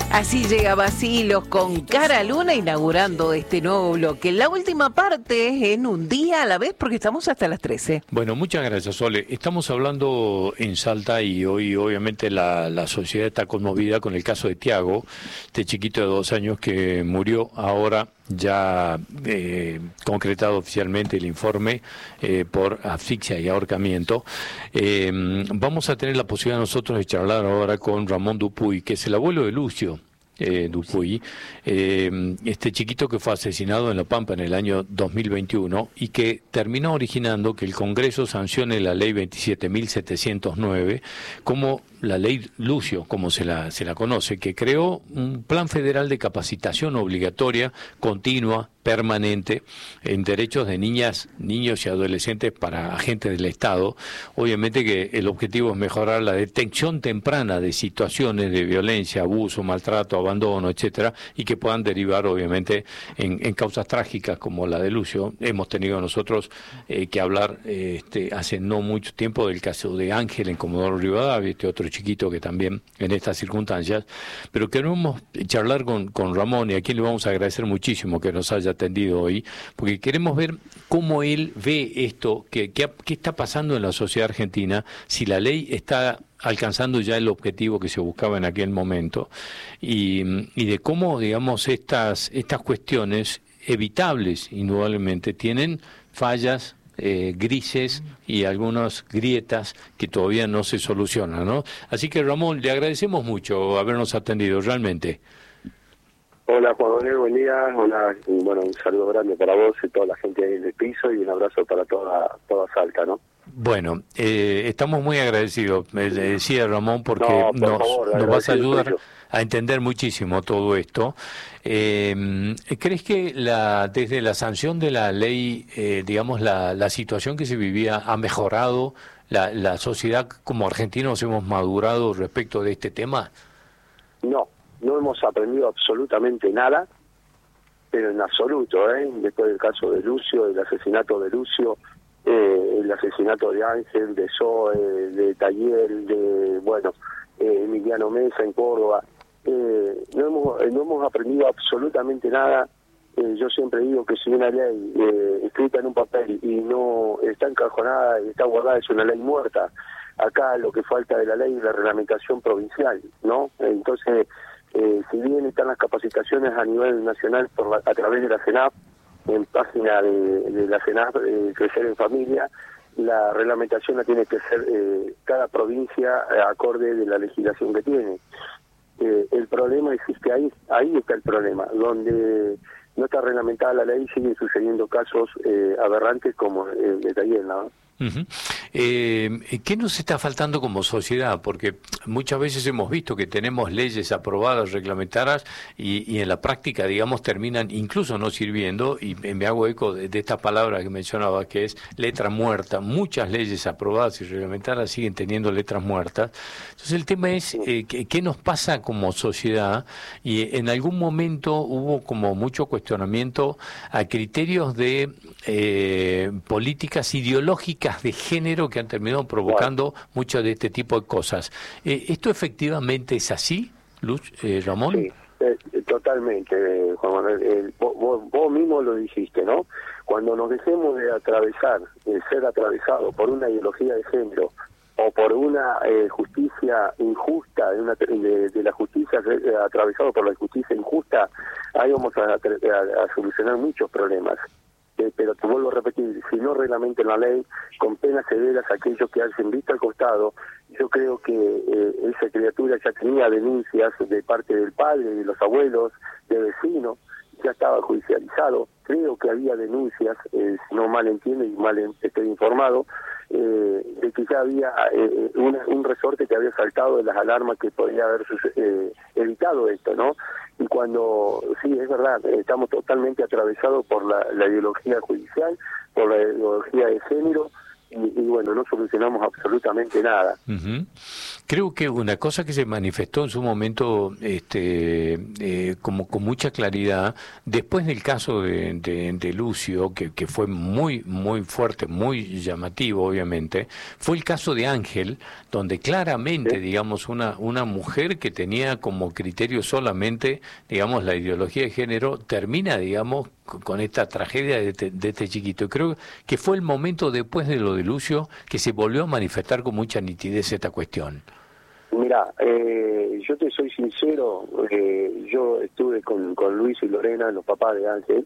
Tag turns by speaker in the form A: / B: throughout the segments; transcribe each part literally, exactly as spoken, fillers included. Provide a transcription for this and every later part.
A: Así llega Bacilos con Cara Luna inaugurando este nuevo bloque. La última parte en un día a la vez porque estamos hasta las trece.
B: Bueno, muchas gracias, Sole. Estamos hablando en Salta y hoy obviamente la, la sociedad está conmovida con el caso de Tiago, este chiquito de dos años que murió ahora ya eh, concretado oficialmente el informe eh, por asfixia y ahorcamiento. Eh, vamos a tener la posibilidad nosotros de charlar ahora con Ramón Dupuy, que es el abuelo de Lucio. Eh, Dupuy, eh, este chiquito que fue asesinado en La Pampa en el año dos mil veintiuno y que terminó originando que el Congreso sancione la ley veintisiete mil setecientos nueve como la ley Lucio, como se la, se la conoce, que creó un plan federal de capacitación obligatoria, continua, permanente, en derechos de niñas, niños y adolescentes para agentes del Estado. Obviamente que el objetivo es mejorar la detección temprana de situaciones de violencia, abuso, maltrato, abandono, etcétera, y que puedan derivar obviamente en, en causas trágicas como la de Lucio. Hemos tenido nosotros eh, que hablar eh, este, hace no mucho tiempo del caso de Ángel en Comodoro Rivadavia, este otro chiquito que también en estas circunstancias, pero queremos charlar con, con Ramón, y a quien le vamos a agradecer muchísimo que nos haya atendido hoy, porque queremos ver cómo él ve esto, qué que, que está pasando en la sociedad argentina, si la ley está alcanzando ya el objetivo que se buscaba en aquel momento, y, y de cómo, digamos, estas, estas cuestiones evitables, indudablemente, tienen fallas, Eh, grises y algunas grietas que todavía no se solucionan, ¿no? Así que, Ramón, le agradecemos mucho habernos atendido, realmente.
C: Hola, Juan Manuel, buen día. Una, bueno, un saludo grande para vos y toda la gente ahí del piso, y un abrazo para toda toda Salta, ¿no?
B: Bueno, eh, estamos muy agradecidos, me decía Ramón, porque
C: no, por
B: nos,
C: favor,
B: nos vas a ayudar
C: soy yo.
B: a entender muchísimo todo esto. Eh, ¿Crees que la, desde la sanción de la ley, eh, digamos, la, la situación que se vivía ha mejorado? La, ¿La sociedad como argentinos hemos madurado respecto de este tema?
C: No, no hemos aprendido absolutamente nada, pero en absoluto, ¿eh? Después del caso de Lucio, del asesinato de Lucio, eh, el asesinato de Ángel, de Zoe, de Taller, de, bueno, eh, Emiliano Mesa en Córdoba, eh, no hemos no hemos aprendido absolutamente nada. Eh, yo siempre digo que si una ley eh, escrita en un papel y no está encajonada y está guardada es una ley muerta. Acá lo que falta de la ley es la reglamentación provincial, ¿no? Entonces, eh, si bien están las capacitaciones a nivel nacional por la, a través de la CENAP, en página de, de la CENAP, eh, Crecer en Familia, la reglamentación la tiene que ser eh, cada provincia eh, acorde de la legislación que tiene. Eh, el problema es que ahí, ahí está el problema, donde no está reglamentada la ley, siguen sucediendo casos eh, aberrantes como el de Taller, ¿no?
B: Uh-huh. Eh, ¿Qué nos está faltando como sociedad? Porque muchas veces hemos visto que tenemos leyes aprobadas, reglamentadas, y, y en la práctica, digamos, terminan incluso no sirviendo, y me hago eco de, de esta palabra que mencionaba, que es letra muerta. Muchas leyes aprobadas y reglamentadas siguen teniendo letras muertas. Entonces el tema es, eh, ¿qué, qué nos pasa como sociedad? Y en algún momento hubo como mucho cuestionamiento a criterios de eh, políticas ideológicas de género que han terminado provocando wow. mucho de este tipo de cosas. Eh, ¿Esto efectivamente es así, Luz, eh, Ramón?
C: Sí, eh, totalmente, eh, Juan Manuel. Eh, vos, vos mismo lo dijiste, ¿no? Cuando nos dejemos de atravesar, de ser atravesados por una ideología de género o por una eh, justicia injusta, de, una, de, de la justicia eh, atravesado por la justicia injusta, ahí vamos a, a, a solucionar muchos problemas. Eh, pero te vuelvo a repetir, si no reglamenten la ley con penas severas aquellos que hacen vista al costado, yo creo que eh, esa criatura ya tenía denuncias de parte del padre, de los abuelos, de vecinos, ya estaba judicializado, creo que había denuncias, eh, si no mal entiendo y mal estoy informado, eh, de que ya había eh, una, un resorte que había saltado de las alarmas que podría haber eh, evitado esto, ¿no? Y cuando, sí, es verdad, estamos totalmente atravesados por la, la ideología judicial, por la ideología de género, y, y bueno, no solucionamos absolutamente nada.
B: Uh-huh. Creo que una cosa que se manifestó en su momento este, eh, como con mucha claridad, después del caso de, de, de Lucio, que, que fue muy, muy fuerte, muy llamativo obviamente, fue el caso de Ángel, donde claramente, ¿sí? digamos, una, una mujer que tenía como criterio solamente, digamos, la ideología de género, termina, digamos, con esta tragedia de este, de este chiquito. Y creo que fue el momento después de lo de Lucio que se volvió a manifestar con mucha nitidez esta cuestión.
C: Mira, eh, yo te soy sincero, eh, yo estuve con, con Luis y Lorena, los papás de Ángel,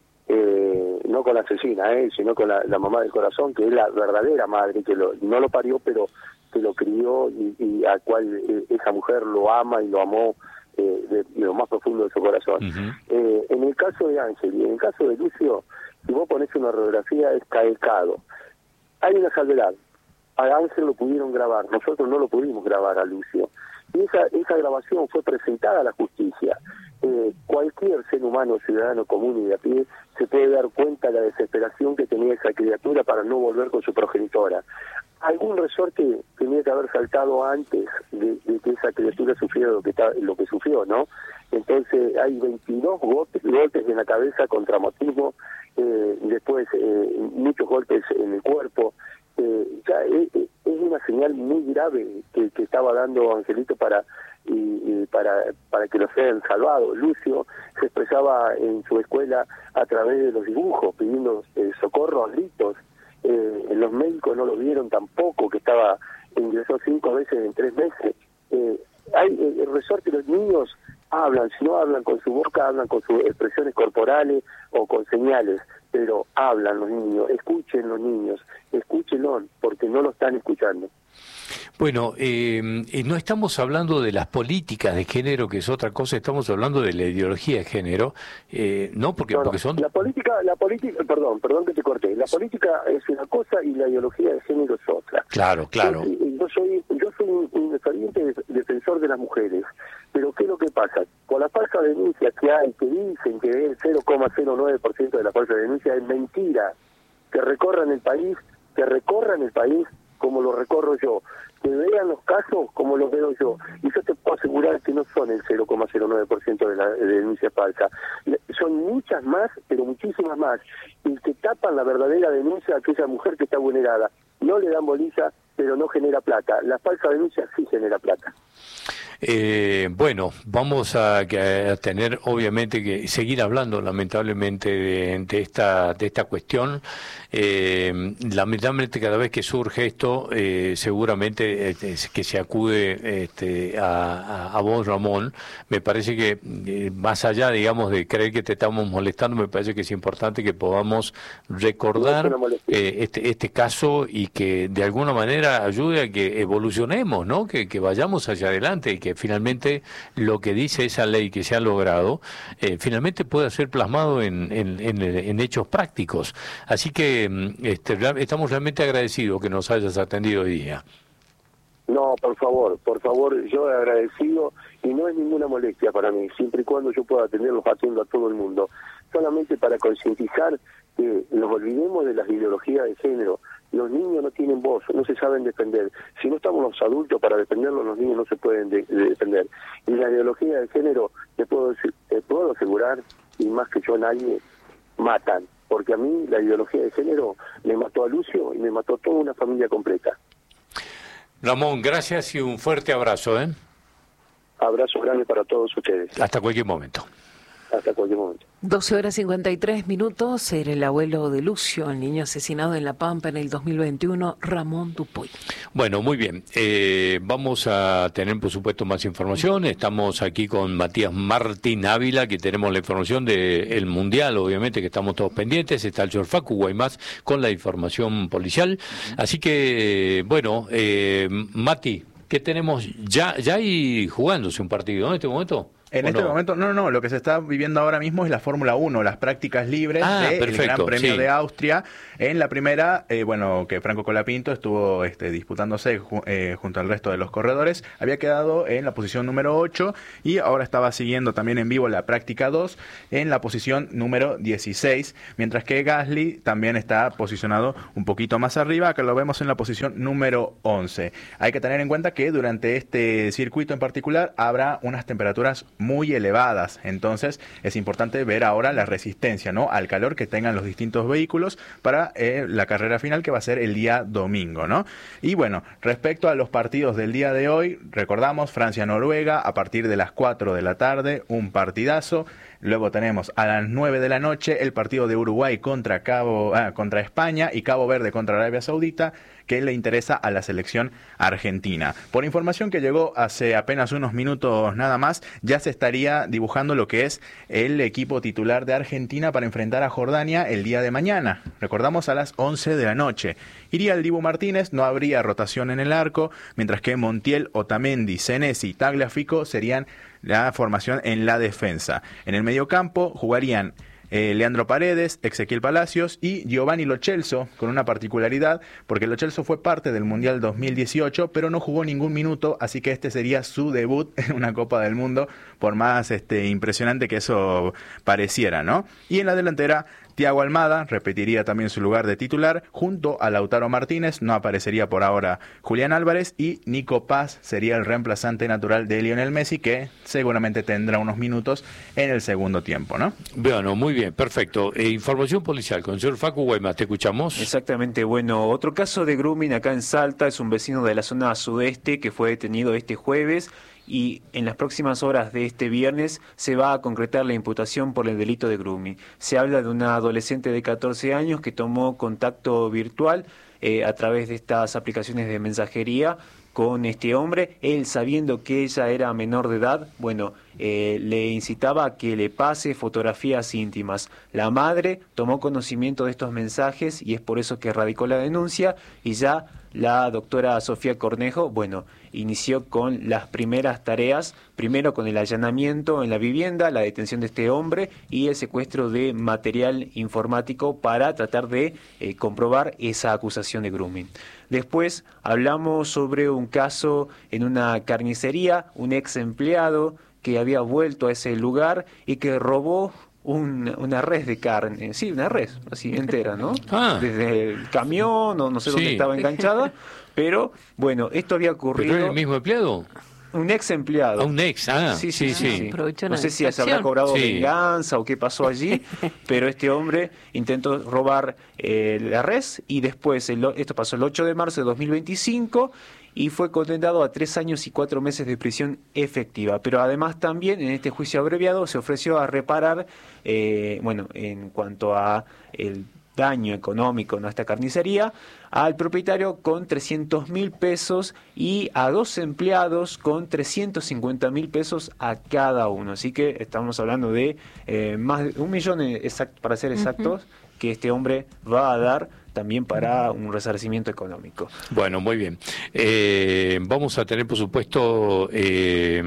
C: eh, no con la asesina, eh, sino con la, la mamá del corazón, que es la verdadera madre, que lo, no lo parió, pero que lo crió y, y a cual eh, esa mujer lo ama y lo amó eh, de, de lo más profundo de su corazón. Uh-huh. eh, en el caso de Ángel y en el caso de Lucio, si vos ponés una radiografía, es calcado. Hay una salvedad. A Ángel lo pudieron grabar, nosotros no lo pudimos grabar a Lucio. Y esa, esa grabación fue presentada a la justicia. Eh, cualquier ser humano, ciudadano común y de a pie, se puede dar cuenta de la desesperación que tenía esa criatura para no volver con su progenitora. Algún resorte tenía que haber saltado antes de, de que esa criatura sufriera lo que, está, lo que sufrió, ¿no? Entonces hay veintidós golpes, golpes en la cabeza con traumatismo, eh, después eh, muchos golpes en el cuerpo. Eh, ya es, es una señal muy grave que, que estaba dando Angelito para y, y para para que lo sean salvado. Lucio se expresaba en su escuela a través de los dibujos, pidiendo eh, socorro a gritos. Eh, los médicos no lo vieron tampoco, que estaba ingresó cinco veces en tres meses. Eh, hay el resorte, los niños hablan, si no hablan con su boca, hablan con sus expresiones corporales o con señales, pero hablan los niños, escuchen los niños, escúchenlo, porque no lo están escuchando.
B: Bueno, eh, no estamos hablando de las políticas de género, que es otra cosa, estamos hablando de la ideología de género, eh, ¿no? Porque,
C: no, no,
B: porque son...
C: La política, la política, perdón, perdón que te corté, la política es una cosa y la ideología de género es otra.
B: Claro, claro.
C: Yo, yo soy yo soy un, un ferviente defensor de las mujeres, pero ¿qué es lo que pasa? Con la falsa denuncia que hay, que dicen que es el cero coma cero nueve por ciento de la falsa denuncia, es mentira. Que recorran el país, que recorran el país como lo recorro yo, que vean los casos como los veo yo, y yo te puedo asegurar que no son el cero coma cero nueve por ciento de la de denuncia falsa, son muchas más, pero muchísimas más, y que tapan la verdadera denuncia a aquella mujer que está vulnerada, no le dan bolilla, pero no genera plata, la falsa denuncia sí genera plata.
B: Eh, bueno, vamos a, a tener obviamente que seguir hablando lamentablemente de, de esta de esta cuestión. Eh, lamentablemente cada vez que surge esto, eh, seguramente eh, que se acude este, a, a, a vos, Ramón. Me parece que eh, más allá, digamos, de creer que te estamos molestando, me parece que es importante que podamos recordar eh, este este caso y que de alguna manera ayude a que evolucionemos, ¿no? Que, que vayamos hacia adelante y que finalmente lo que dice esa ley que se ha logrado eh, finalmente pueda ser plasmado en, en, en, en hechos prácticos. Así que este, estamos realmente agradecidos que nos hayas atendido hoy día.
C: No, por favor, por favor, yo he agradecido y no es ninguna molestia para mí, siempre y cuando yo pueda atenderlos, atiendo a todo el mundo, solamente para concientizar que nos olvidemos de las ideologías de género. Los niños no tienen voz, no se saben defender. Si no estamos los adultos para defenderlos, los niños no se pueden de, de defender. Y la ideología de género, te puedo, decir, te puedo asegurar, y más que yo nadie, matan. Porque a mí la ideología de género me mató a Lucio y me mató a toda una familia completa.
B: Ramón, gracias y un fuerte abrazo. ¿eh?
C: Abrazo grande para todos ustedes.
B: Hasta cualquier momento.
C: Hasta cualquier momento.
A: doce horas cincuenta y tres minutos, era el abuelo de Lucio, el niño asesinado en La Pampa en el dos mil veintiuno, Ramón Dupuy.
B: Bueno, muy bien. Eh, vamos a tener, por supuesto, más información. Estamos aquí con Matías Martín Ávila, que tenemos la información del Mundial, obviamente, que estamos todos pendientes. Está el señor Facu Guaymás con la información policial. Así que, bueno, eh, Mati, ¿qué tenemos? Ya, ya hay jugándose un partido, ¿no? En este momento.
D: En este no? momento, no, no, lo que se está viviendo ahora mismo es la Fórmula uno, las prácticas libres
B: ah,
D: del Gran Premio
B: sí.
D: de Austria. En la primera, eh, bueno, que Franco Colapinto estuvo este, disputándose ju eh, junto al resto de los corredores, había quedado en la posición número ocho y ahora estaba siguiendo también en vivo la práctica dos en la posición número dieciséis, mientras que Gasly también está posicionado un poquito más arriba, que lo vemos en la posición número once. Hay que tener en cuenta que durante este circuito en particular habrá unas temperaturas muy elevadas, entonces es importante ver ahora la resistencia, ¿no?, al calor que tengan los distintos vehículos para eh, la carrera final, que va a ser el día domingo, ¿no? Y bueno, respecto a los partidos del día de hoy, recordamos Francia-Noruega a partir de las cuatro de la tarde, un partidazo. Luego tenemos a las nueve de la noche el partido de Uruguay contra Cabo ah, contra España y Cabo Verde contra Arabia Saudita, que le interesa a la selección argentina. Por información que llegó hace apenas unos minutos nada más, ya se estaría dibujando lo que es el equipo titular de Argentina para enfrentar a Jordania el día de mañana. Recordamos, a las once de la noche. Iría el Dibu Martínez, no habría rotación en el arco, mientras que Montiel, Otamendi, Senesi y Tagliafico serían la formación en la defensa. En el mediocampo jugarían Eh, Leandro Paredes, Ezequiel Palacios y Giovanni Lo Celso, con una particularidad, porque Lo Celso fue parte del Mundial dos mil dieciocho, pero no jugó ningún minuto, así que este sería su debut en una Copa del Mundo, por más este, impresionante que eso pareciera, ¿no? Y en la delantera, Thiago Almada repetiría también su lugar de titular, junto a Lautaro Martínez, no aparecería por ahora Julián Álvarez, y Nico Paz sería el reemplazante natural de Lionel Messi, que seguramente tendrá unos minutos en el segundo tiempo, ¿no?
B: Bueno, muy bien, perfecto. Eh, información policial con el señor Facu Guaymas, te escuchamos.
E: Exactamente, bueno, otro caso de grooming acá en Salta, es un vecino de la zona sudeste que fue detenido este jueves, y en las próximas horas de este viernes se va a concretar la imputación por el delito de grooming. Se habla de una adolescente de catorce años que tomó contacto virtual eh, a través de estas aplicaciones de mensajería con este hombre. Él, sabiendo que ella era menor de edad, bueno, eh, le incitaba a que le pase fotografías íntimas. La madre tomó conocimiento de estos mensajes y es por eso que radicó la denuncia, y ya la doctora Sofía Cornejo, bueno, inició con las primeras tareas, primero con el allanamiento en la vivienda, la detención de este hombre y el secuestro de material informático para tratar de eh, comprobar esa acusación de grooming. Después hablamos sobre un caso en una carnicería, un ex empleado que había vuelto a ese lugar y que robó Un, una res de carne, sí, una res, así entera, ¿no? Ah. Desde el camión, o no sé sí. dónde estaba enganchada, pero bueno, esto había ocurrido.
B: ¿Pero era el mismo empleado?
E: Un ex empleado.
B: Ah, un ex, ah,
E: sí, sí, sí. sí.
A: sí.
E: No sé si se habrá cobrado sí. venganza o qué pasó allí, pero este hombre intentó robar eh, la res y después, el, esto pasó el ocho de marzo de dos mil veinticinco, y fue condenado a tres años y cuatro meses de prisión efectiva. Pero además también en este juicio abreviado se ofreció a reparar, eh, bueno, en cuanto a el daño económico en esta carnicería, al propietario con trescientos mil pesos y a dos empleados con trescientos cincuenta mil pesos a cada uno. Así que estamos hablando de eh, más de un millón, exact, para ser exactos, uh-huh. que este hombre va a dar también para un resarcimiento económico.
B: Bueno, muy bien. Eh, vamos a tener, por supuesto, eh,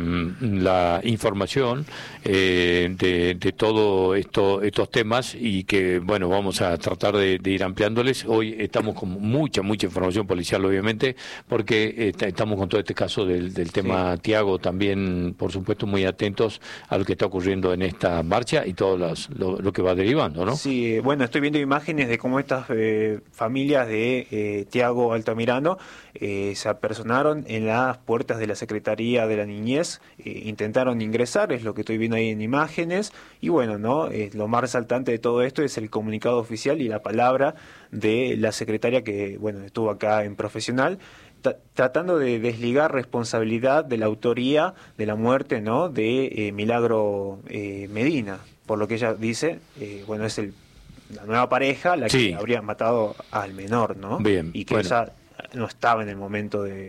B: la información eh, de, de todos esto, estos temas, y que, bueno, vamos a tratar de, de ir ampliándoles. Hoy estamos con mucha, mucha información policial, obviamente, porque eh, estamos con todo este caso del, del tema sí. Thiago, también, por supuesto, muy atentos a lo que está ocurriendo en esta marcha y todo las, lo, lo que va derivando, ¿no?
E: Sí, bueno, estoy viendo imágenes de cómo estas eh, familias de eh, Thiago Altamirano eh, se apersonaron en las puertas de la Secretaría de la Niñez, eh, intentaron ingresar, es lo que estoy viendo ahí en imágenes, y bueno, no eh, lo más resaltante de todo esto es el comunicado oficial y la palabra de la secretaria que, bueno, estuvo acá en Profesional, tratando de desligar responsabilidad de la autoría de la muerte, ¿no?, de eh, Milagro eh, Medina, por lo que ella dice, eh, bueno, es el la nueva pareja la que sí. habría matado al menor, ¿no?
B: Bien,
E: y que
B: bueno.
E: ella no estaba en el momento de,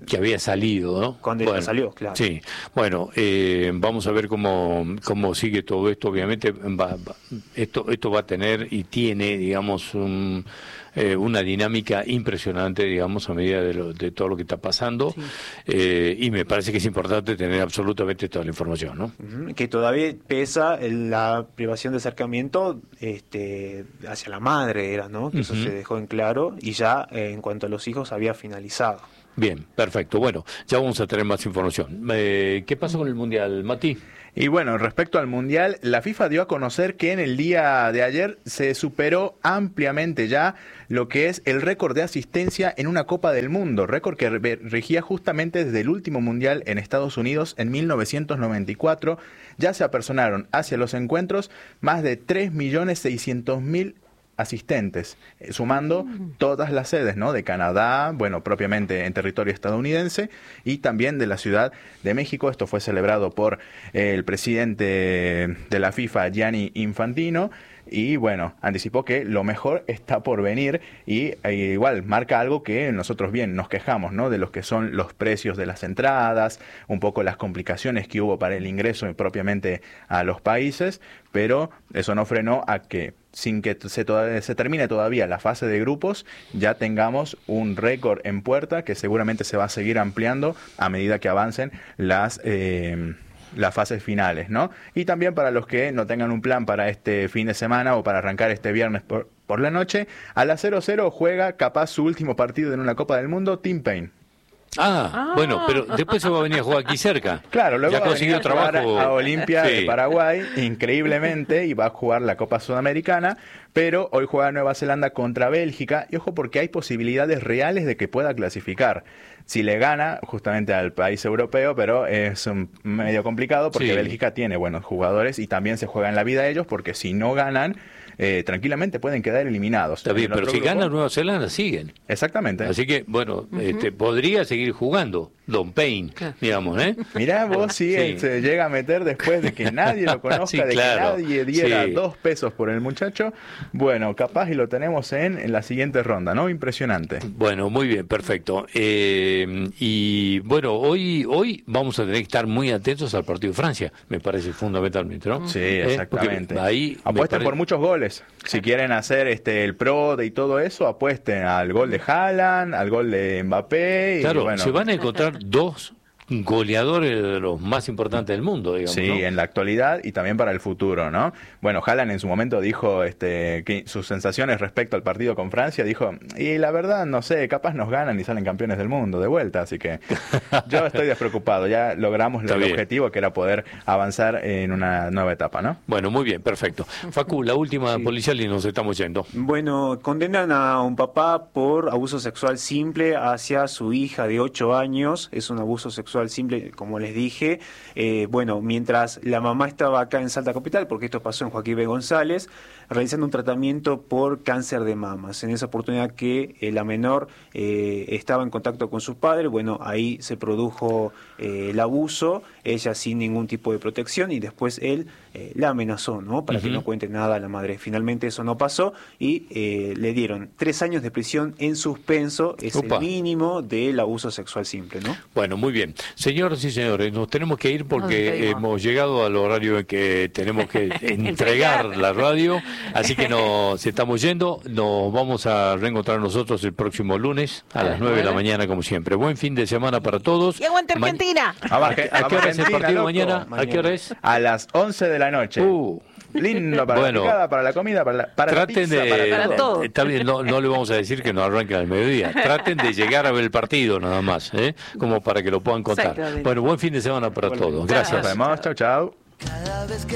B: que había salido, ¿no?
E: Cuando
B: bueno,
E: salió, claro.
B: Sí, bueno, eh, vamos a ver cómo, cómo sigue todo esto. Obviamente, va, va, esto, esto va a tener y tiene, digamos, un, eh, una dinámica impresionante, digamos, a medida de, lo, de todo lo que está pasando. Sí. Eh, y me parece que es importante tener absolutamente toda la información, ¿no?
E: Uh-huh. Que todavía pesa la privación de acercamiento este, hacia la madre, era, ¿no? Que uh-huh. eso se dejó en claro y ya eh, en cuanto a los hijos había finalizado.
B: Bien, perfecto. Bueno, ya vamos a tener más información. Eh, ¿Qué pasó con el Mundial, Mati?
D: Y bueno, respecto al Mundial, la FIFA dio a conocer que en el día de ayer se superó ampliamente ya lo que es el récord de asistencia en una Copa del Mundo, récord que regía justamente desde el último Mundial en Estados Unidos en mil novecientos noventa y cuatro. Ya se apersonaron hacia los encuentros más de tres millones seiscientos mil asistentes, eh, sumando todas las sedes, ¿no? De Canadá, bueno, propiamente en territorio estadounidense, y también de la Ciudad de México. Esto fue celebrado por eh, el presidente de la FIFA, Gianni Infantino, y bueno, anticipó que lo mejor está por venir y eh, igual marca algo que nosotros bien nos quejamos, ¿no? De los que son los precios de las entradas, un poco las complicaciones que hubo para el ingreso propiamente a los países, pero eso no frenó a que sin que se, todavía, se termine todavía la fase de grupos, ya tengamos un récord en puerta que seguramente se va a seguir ampliando a medida que avancen las... Eh, las fases finales, ¿no? Y también para los que no tengan un plan para este fin de semana o para arrancar este viernes por, por la noche, a las cero cero juega capaz su último partido en una Copa del Mundo, Tim Payne.
B: Ah, ah, bueno, pero después se va a venir a jugar aquí cerca.
D: Claro, luego
B: ya
D: va
B: consiguió
D: a venir a
B: trabajo
D: a Olimpia
B: sí.
D: de Paraguay, increíblemente, y va a jugar la Copa Sudamericana, pero hoy juega Nueva Zelanda contra Bélgica, y ojo porque hay posibilidades reales de que pueda clasificar. Si le gana justamente al país europeo, pero es un medio complicado porque sí. Bélgica tiene buenos jugadores y también se juega en la vida de ellos, porque si no ganan, eh, tranquilamente pueden quedar eliminados.
B: Está bien, pero si grupo, gana Nueva Zelanda, siguen.
D: Exactamente.
B: Así que, bueno, uh-huh. este, podría seguir jugando Don Payne, claro. digamos, ¿eh?
D: Mirá vos si sí. él se llega a meter después de que nadie lo conozca, sí, de claro. que nadie diera sí. dos pesos por el muchacho. Bueno, capaz y lo tenemos en, en la siguiente ronda, ¿no? Impresionante.
B: Bueno, muy bien, perfecto. Eh, y bueno, hoy hoy vamos a tener que estar muy atentos al partido de Francia, me parece fundamentalmente, ¿no?
D: Sí, exactamente.
B: Eh, ahí
D: apuesten pare... por muchos goles. Si quieren hacer este el pro de y todo eso, apuesten al gol de Haaland, al gol de Mbappé. Y,
B: claro,
D: bueno.
B: se van a encontrar dos goleadores de los más importantes del mundo, digamos.
D: Sí, ¿no? En la actualidad y también para el futuro, ¿no? Bueno, Haaland en su momento dijo este, que sus sensaciones respecto al partido con Francia, dijo, y la verdad, no sé, capaz nos ganan y salen campeones del mundo de vuelta, así que yo estoy despreocupado, ya logramos el bien. objetivo que era poder avanzar en una nueva etapa, ¿no?
B: Bueno, muy bien, perfecto. Facu, la última sí. policial y nos estamos yendo.
E: Bueno, condenan a un papá por abuso sexual simple hacia su hija de ocho años, es un abuso sexual simple, como les dije. Eh, bueno, mientras la mamá estaba acá en Salta Capital, porque esto pasó en Joaquín B. González, realizando un tratamiento por cáncer de mamas. En esa oportunidad que eh, la menor eh, estaba en contacto con su padre, bueno, ahí se produjo eh, el abuso, ella sin ningún tipo de protección, y después él eh, la amenazó, ¿no? Para uh-huh. que no cuente nada a la madre. Finalmente eso no pasó y eh, le dieron tres años de prisión en suspenso, es Upa. el mínimo del abuso sexual simple, ¿no?
B: Bueno, muy bien. Señoras y señores, nos tenemos que ir porque hemos llegado al horario en que tenemos que entregar la radio, así que nos estamos yendo. Nos vamos a reencontrar nosotros el próximo lunes a las nueve de la mañana, como siempre. Buen fin de semana para todos.
A: ¡Y aguante Argentina!
B: Ma- ¿A, ¿A qué hora es el partido loco. mañana? ¿A qué hora es?
D: A las once de la noche.
B: Uh.
D: Lindo para bueno, la picada, para la comida, para la, para
B: traten
D: la pizza,
B: de,
D: para,
A: para todo.
B: Está bien, no, no le vamos a decir que no arranquen al mediodía. Traten de llegar a ver el partido nada más, ¿eh? Como para que lo puedan contar. Bueno, buen fin de semana para bueno, todos. Gracias.
D: Nos vemos. Chau, chau.